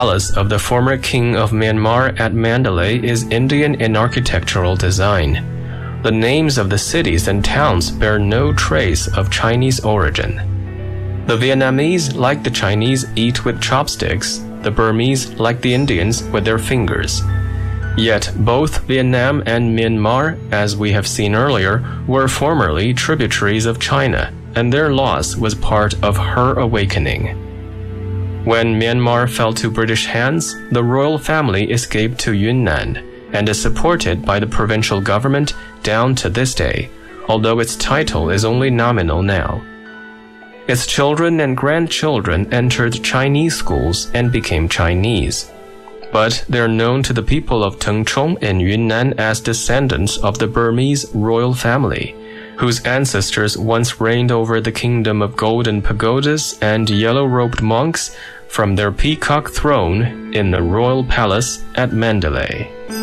palace of the former king of Myanmar at Mandalay is Indian in architectural design. The names of the cities and towns bear no trace of Chinese origin. The Vietnamese, like the Chinese, eat with chopsticks. The Burmese, like the Indians, with their fingers. Yet both Vietnam and Myanmar, as we have seen earlier, were formerly tributaries of China, and their loss was part of her awakening. When Myanmar fell to British hands, the royal family escaped to Yunnan and is supported by the provincial government down to this day, although its title is only nominal now. Its children and grandchildren entered Chinese schools and became Chinese. But they're known to the people of Tengchong in Yunnan as descendants of the Burmese royal family, whose ancestors once reigned over the kingdom of golden pagodas and yellow-robed monks from their peacock throne in the royal palace at Mandalay.